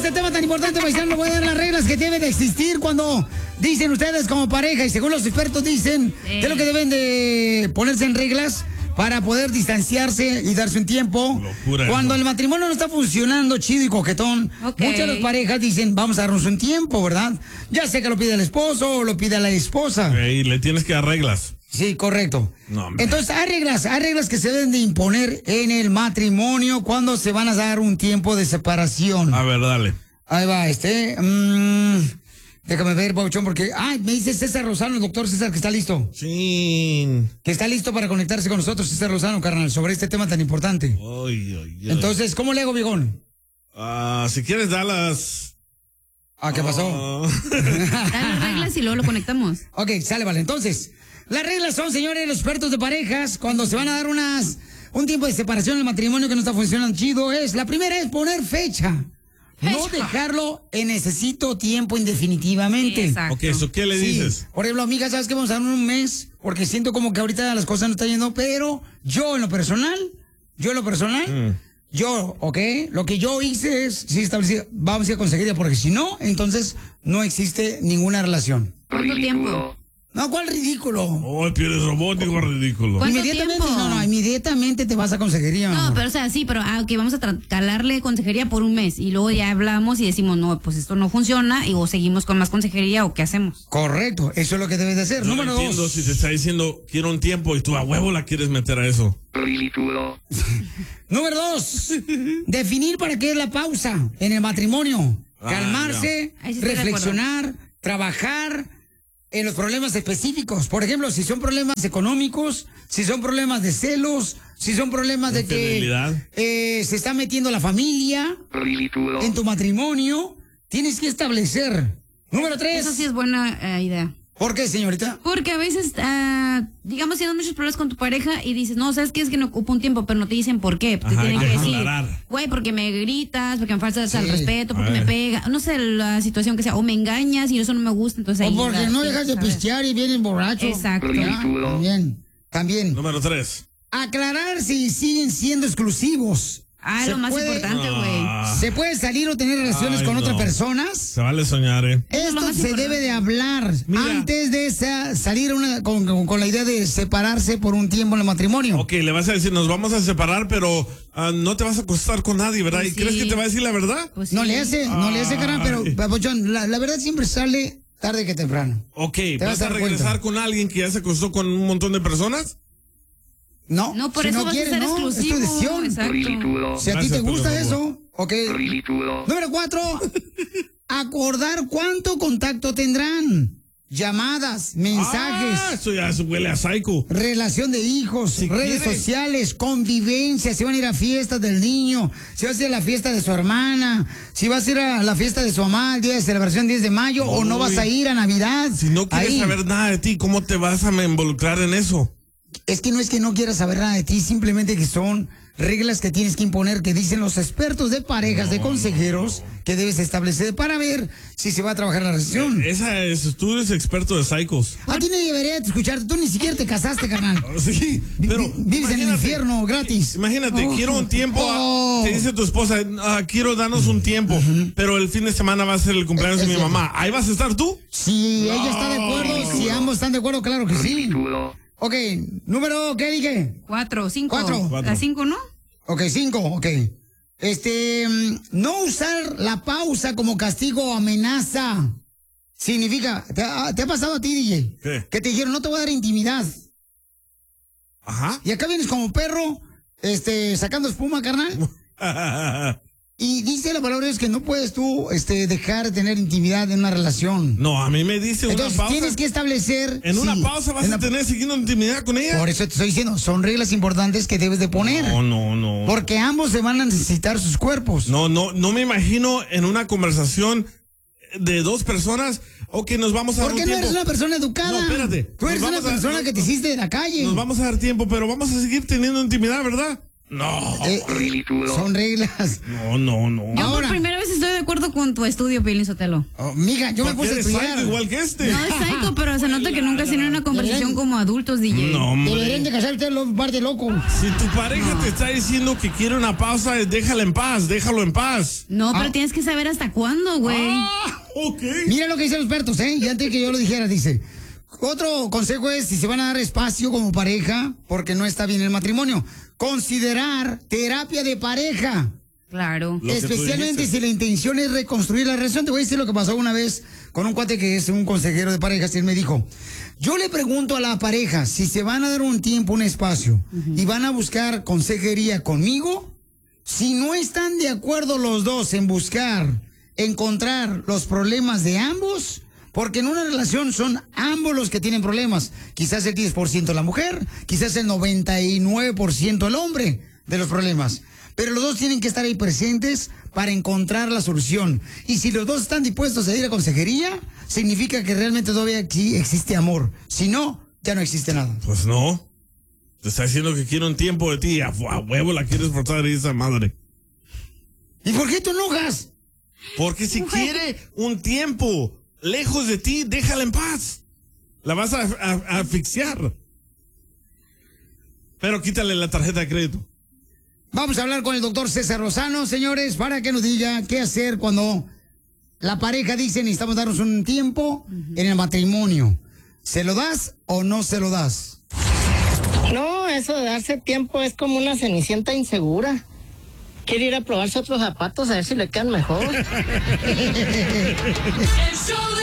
este tema tan importante, paisano, voy a dar las reglas que deben de existir cuando dicen ustedes como pareja, y según los expertos dicen, ¿qué es lo que deben de ponerse en reglas para poder distanciarse y darse un tiempo? Locura, cuando eso. el matrimonio no está funcionando chido y coquetón, muchas de las parejas dicen, vamos a darnos un tiempo, ¿verdad? Ya sé que lo pide el esposo o lo pide la esposa. Y le tienes que dar reglas. Sí, correcto. No, hombre. Entonces, hay reglas que se deben de imponer en el matrimonio cuando se van a dar un tiempo de separación. A ver, dale. Ahí va, déjame ver, Pauchón, porque... me dice César Lozano, el doctor César, que está listo. Sí. Que está listo para conectarse con nosotros, César Lozano, carnal, sobre este tema tan importante. Entonces, ¿cómo le hago, viejón? Si quieres, dalas. ¿Qué pasó? Dale las reglas y luego lo conectamos. Ok, sale, vale. Entonces, las reglas son, señores, los expertos de parejas, cuando se van a dar un tiempo de separación en el matrimonio que no está funcionando chido, la primera es poner fecha. No dejarlo en necesito tiempo indefinitivamente. Exacto. Ok, ¿eso qué le dices? Por ejemplo, amiga, ¿sabes qué? Vamos a dar un mes, porque siento como que ahorita las cosas no están yendo, pero yo en lo personal, lo que yo hice es, sí, establecer, vamos a ir a conseguir, porque si no, entonces no existe ninguna relación. ¿Cuánto tiempo? No, ¿cuál ridículo? Eres robótico, ridículo. ¿Cuánto Inmediatamente, tiempo? inmediatamente te vas a consejería. No, pero o sea, sí, pero ok, vamos a calarle consejería por un mes y luego ya hablamos y decimos, no, pues esto no funciona y o seguimos con más consejería o qué hacemos. Correcto, eso es lo que debes de hacer. Yo Número no entiendo 2. si te está diciendo quiero un tiempo y tú a huevo la quieres meter a eso. Número 2. Definir para qué es la pausa en el matrimonio. Calmarse, Ahí sí estoy de reflexionar, trabajar en los problemas específicos. Por ejemplo, si son problemas económicos, si son problemas de celos, si son problemas de Infidelidad. que se está metiendo la familia en tu matrimonio, tienes que establecer. Número 3. Eso sí es buena idea. ¿Por qué, señorita? Porque a veces, digamos, tienes muchos problemas con tu pareja y dices, no, ¿sabes qué? Es que no ocupo un tiempo, pero no te dicen por qué. Te Ajá, tienen hay que que decir, aclarar. güey, porque me gritas, porque me faltas al Sí. respeto, porque me pega, no sé, la situación que sea, o me engañas y eso no me gusta, entonces ahí... O porque no dejas de pistear y vienes borracho. Exacto. Ya, También. Número 3. Aclarar si siguen siendo exclusivos. Lo más importante, güey. ¿Se puede salir o tener relaciones Ay, con otras no. personas? Se vale soñar, Eso es lo Esto más se importante. debe de hablar Mira. antes de salir con la idea de separarse por un tiempo en el matrimonio. Ok, le vas a decir, nos vamos a separar, pero no te vas a acostar con nadie, ¿verdad? Pues ¿Y crees sí. que te va a decir la verdad? Pues sí. No le hace, carnal, pero Ay. Papuchón, la verdad siempre sale tarde que temprano. Ok, vas ¿vas a a dar regresar cuenta. con alguien que ya se acostó con un montón de personas? No, No, por si eso no vas quieres, a ser no, exclusivo. es tu decisión. Exacto. Si a ti Gracias te por gusta el eso, ok. Número 4, acordar cuánto contacto tendrán. Llamadas, mensajes, Eso ya huele a psycho. relación de hijos, Si redes quiere. sociales, convivencia, si van a ir a fiestas del niño, si vas a ir a la fiesta de su hermana, si vas a ir a la fiesta de su mamá, el día de celebración 10 de mayo, o no vas a ir a Navidad. Si no quieres Ahí. saber nada de ti, ¿cómo te vas a involucrar en eso? Es que no quieras saber nada de ti, simplemente que son reglas que tienes que imponer, que dicen los expertos de parejas, de consejeros, que debes establecer para ver si se va a trabajar la relación. Tú eres experto de psychos. A ti nadie debería escucharte, tú ni siquiera te casaste, carnal. Sí, pero Vives en el imagínate, infierno gratis. Imagínate, Oh. quiero un tiempo, Oh. te dice tu esposa, quiero darnos un tiempo, pero el fin de semana va a ser el cumpleaños de mi cierto. mamá. ¿Ahí vas a estar tú? Si ella está de acuerdo, si ambos están de acuerdo, claro que sí. Ok, número, ¿qué dije? 4, 5. 4. La 5, ¿no? Ok, 5, ok. No usar la pausa como castigo o amenaza. Significa, ¿te ha pasado a ti, DJ? ¿Qué? Que te dijeron, no te voy a dar intimidad. Ajá. Y acá vienes como perro, sacando espuma, carnal. Y dice la palabra de Dios que no puedes tú, dejar de tener intimidad en una relación. No, a mí me dice una Entonces pausa. tienes que establecer. En una sí, pausa vas en a la- tener siguiendo intimidad con ella. Por eso te estoy diciendo, son reglas importantes que debes de poner. No. Porque ambos se van a necesitar sus cuerpos. No me imagino en una conversación de dos personas, ok, nos vamos a dar Porque un no tiempo. eres una persona educada. No, espérate. Tú eres Nos una vamos a- persona que te hiciste de la calle. Nos vamos a dar tiempo, pero vamos a seguir teniendo intimidad, ¿verdad? No. Son reglas. No. Yo Ahora. por primera vez estoy de acuerdo acuerdo con tu estudio, Piolín Sotelo. Oh, mija, yo me puse a estudiar. Igual que este. No es psycho, pero se nota que nunca has tenido una conversación como adultos, DJ. No, hombre. Deberían de casar ustedes los par de loco. Si tu pareja te está diciendo que quiere una pausa, déjala en paz, déjalo en paz. No, pero tienes que saber hasta cuándo, güey. Ok. Mira lo que dicen los expertos, ¿eh? Y antes que yo lo dijera, dice... Otro consejo es, si se van a dar espacio como pareja, porque no está bien el matrimonio, considerar terapia de pareja. Claro. Especialmente si la intención es reconstruir la relación. Te voy a decir lo que pasó una vez con un cuate que es un consejero de parejas. Y él me dijo, yo le pregunto a la pareja si se van a dar un tiempo, un espacio, y van a buscar consejería conmigo. Si no están de acuerdo los dos en encontrar los problemas de ambos, porque en una relación son ambos los que tienen problemas. Quizás el 10% la mujer, quizás el 99% el hombre de los problemas. Pero los dos tienen que estar ahí presentes para encontrar la solución. Y si los dos están dispuestos a ir a consejería, significa que realmente todavía aquí existe amor. Si no, ya no existe nada. Pues no. Te está diciendo que quiere un tiempo de ti. A huevo la quieres forzar a esa madre. ¿Y por qué te enojas? Porque si quiere un tiempo lejos de ti, déjala en paz. La vas a asfixiar. Pero quítale la tarjeta de crédito. Vamos a hablar con el doctor César Lozano, señores, para que nos diga qué hacer cuando la pareja dice necesitamos darnos un tiempo en el matrimonio. ¿Se lo das o no se lo das? No, eso de darse tiempo es como una cenicienta insegura. Quiere ir a probarse otros zapatos a ver si le quedan mejor.